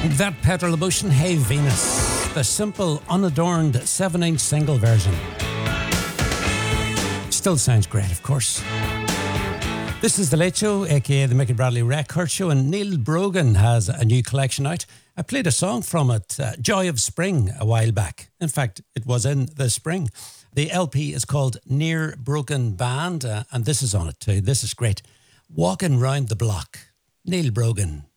That Petrol Emotion, Hey Venus, the simple, unadorned 7-inch single version. Still sounds great, of course. This is The Late Show, aka the Mickey Bradley Record Show, and Neil Brogan has a new collection out. I played a song from it, Joy of Spring, a while back. In fact, it was in the spring. The LP is called Near Broken Band, and this is on it too. This is great. Walking Round the Block, Neil Brogan.